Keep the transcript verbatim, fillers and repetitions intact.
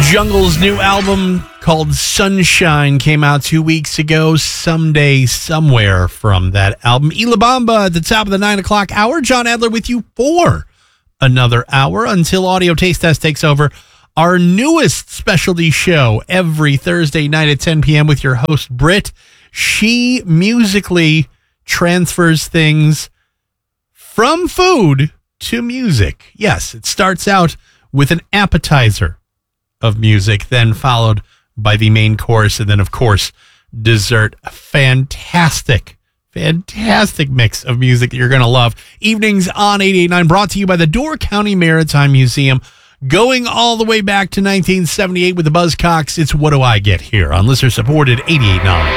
Jungle's new album called Sunshine came out two weeks ago. Someday, somewhere from that album. Ilabamba at the top of the nine o'clock hour. John Adler with you for another hour until Audio Taste Test takes over. Our newest specialty show every Thursday night at ten p.m. with your host, Britt. She musically transfers things from food to music. Yes, it starts out with an appetizer of music, then followed by the main course, and then, of course, dessert. A fantastic, fantastic mix of music that you're going to love. Evenings on eight eighty-nine, brought to you by the Door County Maritime Museum. Going all the way back to nineteen seventy-eight with the Buzzcocks, it's What Do I Get Here on listener-supported eighty-eight point nine.